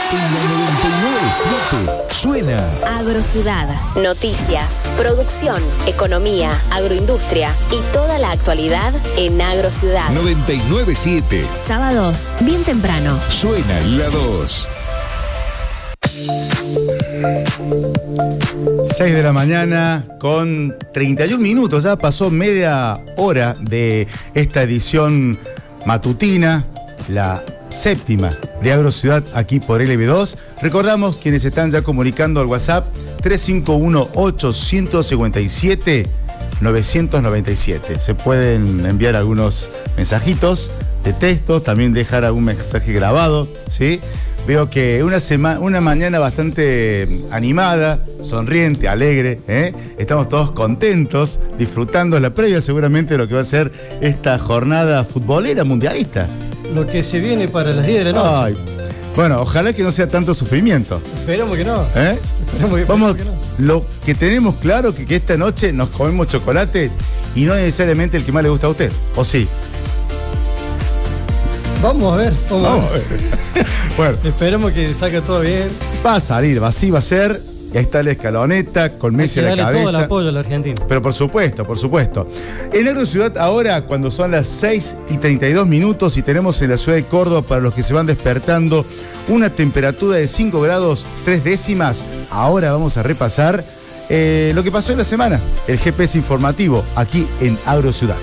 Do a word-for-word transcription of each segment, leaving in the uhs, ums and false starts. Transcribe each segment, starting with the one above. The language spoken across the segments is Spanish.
En la noventa y nueve punto siete suena Agrociudad. Noticias, producción, economía, agroindustria y toda la actualidad en Agrociudad. noventa y nueve punto siete. Sábados, bien temprano. Suena la dos. seis de la mañana con treinta y un minutos. Ya pasó media hora de esta edición matutina, la séptima de Agrociudad aquí por L B dos. Recordamos quienes están ya comunicando al WhatsApp tres cinco uno, ocho cinco siete, nueve nueve siete. Se pueden enviar algunos mensajitos de texto, también dejar algún mensaje grabado, ¿sí? Veo que una semana, una mañana bastante animada, sonriente, alegre, ¿eh? Estamos todos contentos, disfrutando la previa seguramente de lo que va a ser esta jornada futbolera mundialista. Lo que se viene para las diez de la noche. Ay, bueno, ojalá que no sea tanto sufrimiento. Esperemos que no. ¿Eh? Esperemos que, Vamos, que no. Lo que tenemos claro que, que esta noche nos comemos chocolate y no necesariamente el que más le gusta a usted, ¿o sí? Vamos a ver, vamos, Vamos a ver. a ver. Bueno, Esperemos que salga todo bien. va a salir, así va a ser. Y ahí está la escaloneta con Messi a la Hay que darle cabeza. todo el apoyo a la Argentina. Pero por supuesto, por supuesto. En Agrociudad ahora, cuando son las seis y treinta y dos minutos y tenemos en la ciudad de Córdoba, para los que se van despertando, una temperatura de cinco grados tres décimas. Ahora vamos a repasar eh, lo que pasó en la semana, el G P S informativo, aquí en Agrociudad.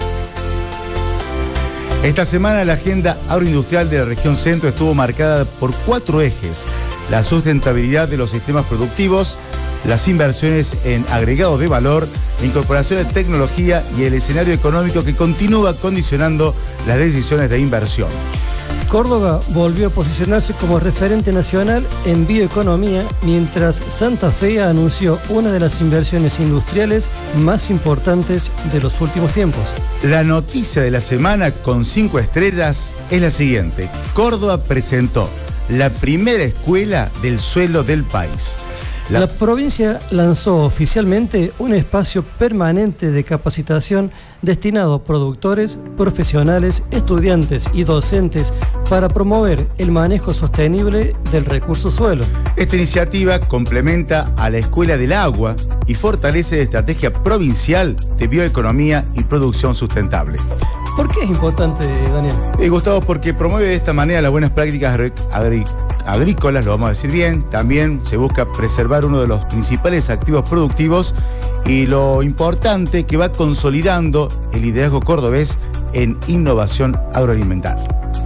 Esta semana la agenda agroindustrial de la región centro estuvo marcada por cuatro ejes: la sustentabilidad de los sistemas productivos, las inversiones en agregado de valor, la incorporación de tecnología y el escenario económico que continúa condicionando las decisiones de inversión. Córdoba volvió a posicionarse como referente nacional en bioeconomía, mientras Santa Fe anunció una de las inversiones industriales más importantes de los últimos tiempos. La noticia de la semana con cinco estrellas es la siguiente: Córdoba presentó la primera escuela del suelo del país. La... la provincia lanzó oficialmente un espacio permanente de capacitación destinado a productores, profesionales, estudiantes y docentes para promover el manejo sostenible del recurso suelo. Esta iniciativa complementa a la Escuela del Agua y fortalece la estrategia provincial de bioeconomía y producción sustentable. ¿Por qué es importante, Daniel? Eh, Gustavo, porque promueve de esta manera las buenas prácticas agrícolas. agrícolas, lo vamos a decir bien. También se busca preservar uno de los principales activos productivos y lo importante que va consolidando el liderazgo cordobés en innovación agroalimentaria.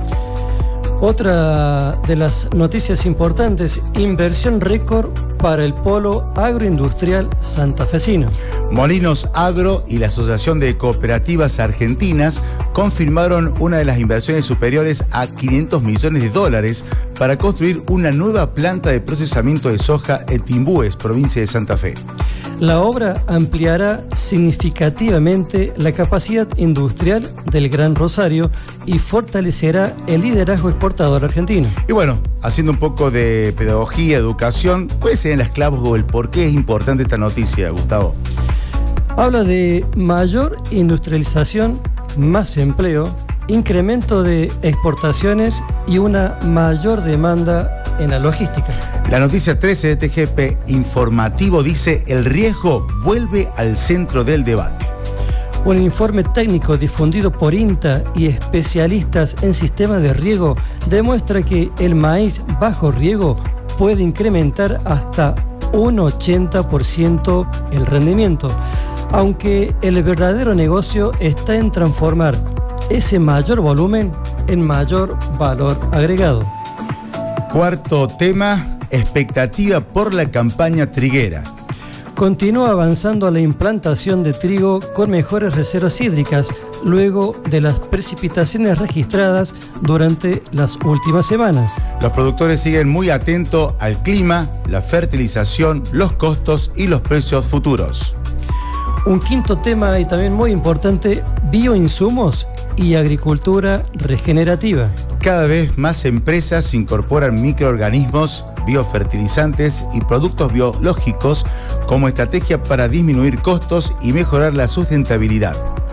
Otra de las noticias importantes: inversión récord para el polo agroindustrial santafesino. Molinos Agro y la Asociación de Cooperativas Argentinas confirmaron una de las inversiones superiores a quinientos millones de dólares para construir una nueva planta de procesamiento de soja en Timbúes, provincia de Santa Fe. La obra ampliará significativamente la capacidad industrial del Gran Rosario y fortalecerá el liderazgo exportador argentino. Y bueno, haciendo un poco de pedagogía, educación, ¿cuáles serían las claves o el por qué es importante esta noticia, Gustavo? Habla de mayor industrialización, más empleo, incremento de exportaciones y una mayor demanda en la logística. La noticia trece de este G P informativo dice: el riesgo vuelve al centro del debate. Un informe técnico difundido por INTA y especialistas en sistemas de riego demuestra que el maíz bajo riego puede incrementar hasta un ochenta por ciento el rendimiento, aunque el verdadero negocio está en transformar ese mayor volumen en mayor valor agregado. Cuarto tema: expectativa por la campaña triguera. Continúa avanzando la implantación de trigo con mejores reservas hídricas luego de las precipitaciones registradas durante las últimas semanas. Los productores siguen muy atentos al clima, la fertilización, los costos y los precios futuros. Un quinto tema y también muy importante: bioinsumos y agricultura regenerativa. Cada vez más empresas incorporan microorganismos, biofertilizantes y productos biológicos como estrategia para disminuir costos y mejorar la sustentabilidad.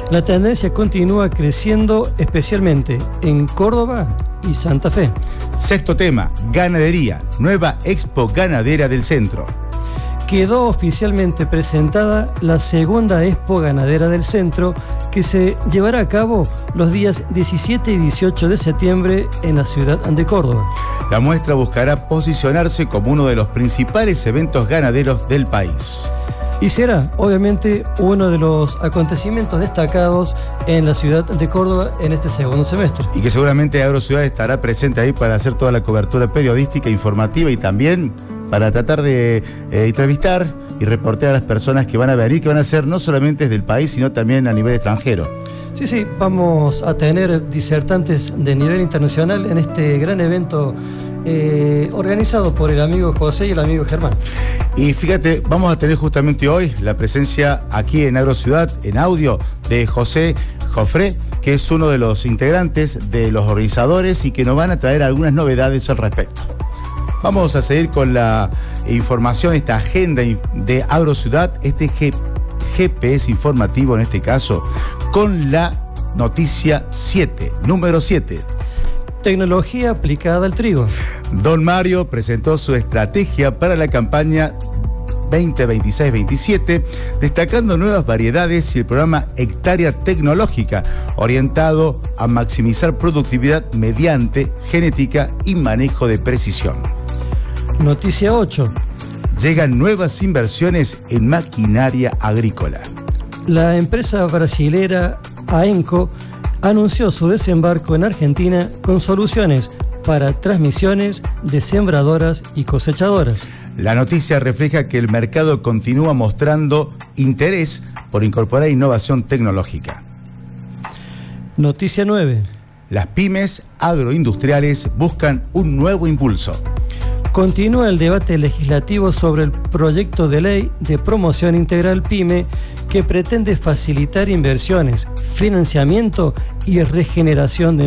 La tendencia continúa creciendo, especialmente en Córdoba y Santa Fe. Sexto tema, ganadería, nueva expo ganadera del centro. Quedó oficialmente presentada la segunda Expo Ganadera del Centro, que se llevará a cabo los días diecisiete y dieciocho de septiembre en la ciudad de Córdoba. La muestra buscará posicionarse como uno de los principales eventos ganaderos del país. Y será, obviamente, uno de los acontecimientos destacados en la ciudad de Córdoba en este segundo semestre. Y que seguramente AgroCiudad estará presente ahí para hacer toda la cobertura periodística, informativa y también para tratar de eh, entrevistar y reportear a las personas que van a venir, que van a ser no solamente desde el país, sino también a nivel extranjero. Sí, sí, vamos a tener disertantes de nivel internacional en este gran evento eh, organizado por el amigo José y el amigo Germán. Y fíjate, vamos a tener justamente hoy la presencia aquí en AgroCiudad, en audio, de José Jofré, que es uno de los integrantes de los organizadores y que nos van a traer algunas novedades al respecto. Vamos a seguir con la información, esta agenda de AgroCiudad, este G P S informativo en este caso, con la noticia siete, número siete. Tecnología aplicada al trigo. Don Mario presentó su estrategia para la campaña veinte veintiséis veintisiete, destacando nuevas variedades y el programa Hectárea Tecnológica, orientado a maximizar productividad mediante genética y manejo de precisión. Noticia ocho. Llegan nuevas inversiones en maquinaria agrícola. La empresa brasilera AENCO anunció su desembarco en Argentina con soluciones para transmisiones de sembradoras y cosechadoras. La noticia refleja que el mercado continúa mostrando interés por incorporar innovación tecnológica. Noticia nueve. Las pymes agroindustriales buscan un nuevo impulso. Continúa el debate legislativo sobre el proyecto de ley de promoción integral PYME que pretende facilitar inversiones, financiamiento y regeneración de